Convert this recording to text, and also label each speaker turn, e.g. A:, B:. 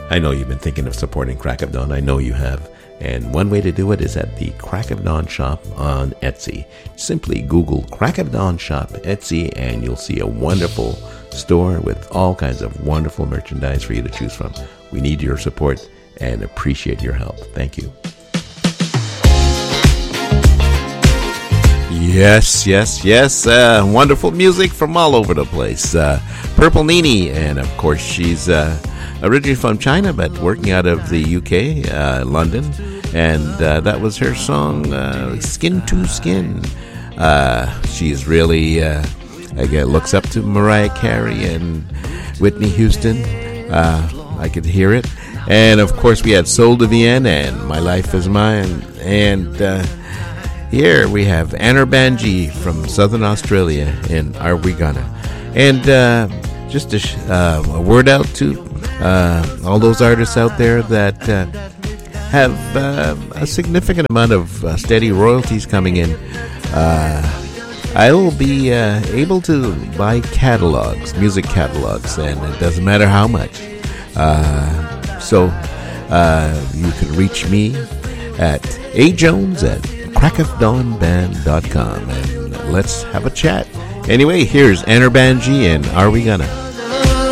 A: I know you've been thinking of supporting Crack of Dawn. I know you have. And one way to do it is at the Crack of Dawn shop on Etsy. Simply Google Crack of Dawn shop Etsy and you'll see a wonderful store with all kinds of wonderful merchandise for you to choose from. We need your support and appreciate your help. Thank you. Yes. Wonderful music from all over the place. Purple Nini, and of course she's originally from China, but working out of the UK, London. And that was her song, Skin to Skin. She's really, again, looks up to Mariah Carey and Whitney Houston. I could hear it. And of course we had Soul de Vienne and My Life Is Mine. And here we have Anna Banji from Southern Australia in Are We Gonna. And just a word out to all those artists out there that have a significant amount of steady royalties coming in. I will be able to buy catalogs, music catalogs, and it doesn't matter how much. So you can reach me at ajones@crackofdawnband.com and let's have a chat. Anyway, here's Anna Banji and Are We Gonna?